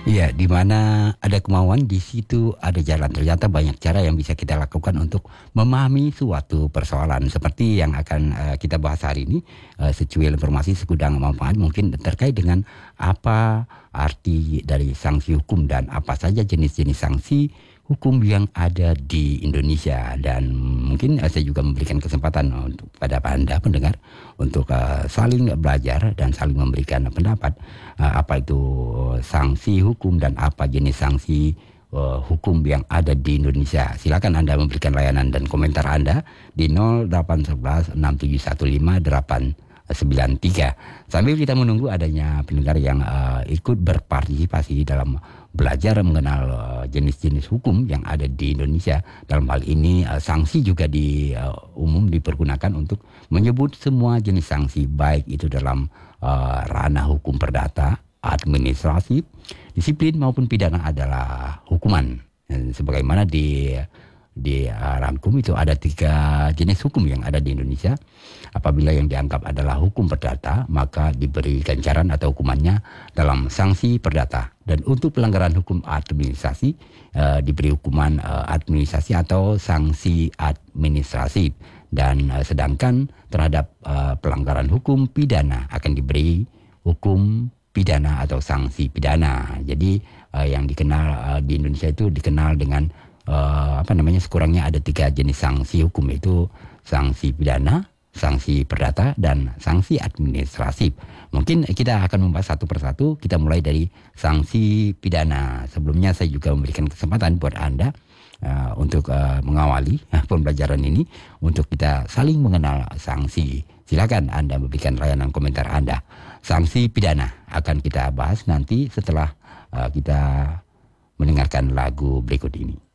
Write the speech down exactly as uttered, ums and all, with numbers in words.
Iya, di mana ada kemauan, di situ ada jalan. Ternyata banyak cara yang bisa kita lakukan untuk memahami suatu persoalan. Seperti yang akan uh, kita bahas hari ini, uh, secuil informasi segudang manfaat mungkin terkait dengan apa arti dari sanksi hukum dan apa saja jenis-jenis sanksi hukum yang ada di Indonesia. Dan mungkin uh, saya juga memberikan kesempatan untuk pada Anda pendengar untuk uh, saling belajar dan saling memberikan pendapat uh, apa itu sanksi hukum dan apa jenis sanksi uh, hukum yang ada di Indonesia. Silakan Anda memberikan layanan dan komentar Anda di nol delapan satu satu enam tujuh satu lima delapan sembilan tiga. Sambil kita menunggu adanya pendengar yang uh, ikut berpartisipasi dalam belajar mengenal uh, jenis-jenis hukum yang ada di Indonesia. Dalam hal ini uh, sanksi juga di uh, umum dipergunakan untuk menyebut semua jenis sanksi, baik itu dalam uh, ranah hukum perdata, administratif, disiplin maupun pidana adalah hukuman. Dan sebagaimana di di uh, rangkum itu ada tiga jenis hukum yang ada di Indonesia. Apabila yang dianggap adalah hukum perdata, maka diberi ganjaran atau hukumannya dalam sanksi perdata. Dan untuk pelanggaran hukum administrasi uh, diberi hukuman uh, administrasi atau sanksi administratif. Dan uh, sedangkan terhadap uh, pelanggaran hukum pidana akan diberi hukum pidana atau sanksi pidana. Jadi uh, yang dikenal uh, di Indonesia itu dikenal dengan uh, apa namanya sekurangnya ada tiga jenis sanksi hukum, yaitu sanksi pidana, sanksi perdata, dan sanksi administratif. Mungkin kita akan membahas satu persatu. Kita mulai dari sanksi pidana. Sebelumnya saya juga memberikan kesempatan buat Anda uh, untuk uh, mengawali uh, pembelajaran ini untuk kita saling mengenal sanksi. Silakan Anda memberikan layanan komentar Anda. Sanksi pidana akan kita bahas nanti setelah uh, kita mendengarkan lagu berikut ini.